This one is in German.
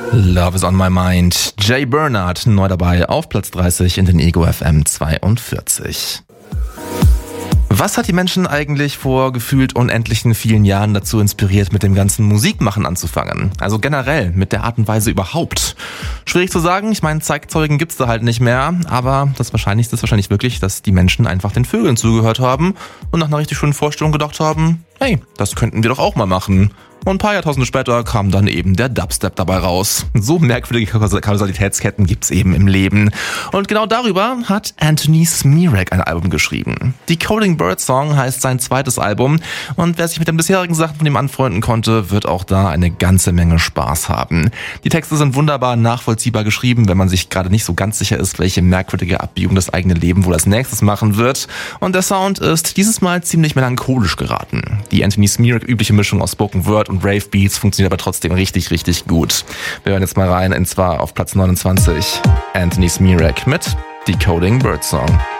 Love is on my mind. Jay Bernard neu dabei auf Platz 30 in den Ego FM 42. Was hat die Menschen eigentlich vor gefühlt unendlichen vielen Jahren dazu inspiriert, mit dem ganzen Musikmachen anzufangen? Also generell, mit der Art und Weise überhaupt. Schwierig zu sagen, ich meine, Zeitzeugen gibt's da halt nicht mehr, aber das Wahrscheinlichste ist wahrscheinlich wirklich, dass die Menschen einfach den Vögeln zugehört haben und nach einer richtig schönen Vorstellung gedacht haben, hey, das könnten wir doch auch mal machen. Und ein paar Jahrtausende später kam dann eben der Dubstep dabei raus. So merkwürdige Kausalitätsketten gibt's eben im Leben. Und genau darüber hat Anthony Smirak ein Album geschrieben. Decoding Birdsong heißt sein zweites Album. Und wer sich mit den bisherigen Sachen von ihm anfreunden konnte, wird auch da eine ganze Menge Spaß haben. Die Texte sind wunderbar nachvollziehbar geschrieben, wenn man sich gerade nicht so ganz sicher ist, welche merkwürdige Abbiegung das eigene Leben wohl als nächstes machen wird. Und der Sound ist dieses Mal ziemlich melancholisch geraten. Die Anthony Smirak übliche Mischung aus Spoken Word und Rave Beats funktioniert aber trotzdem richtig, richtig gut. Wir hören jetzt mal rein, und zwar auf Platz 29 Anthony Smirak mit Decoding Birdsong.